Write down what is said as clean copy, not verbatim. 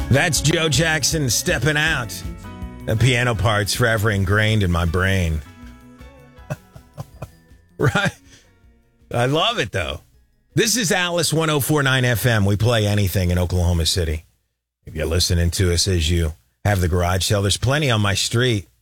That's Joe Jackson stepping out. The piano part's forever ingrained in my brain. Right? I love it, though. This is Alice 104.9 FM. We play anything in Oklahoma City. If you're listening to us as you have the garage sale, there's plenty on my street.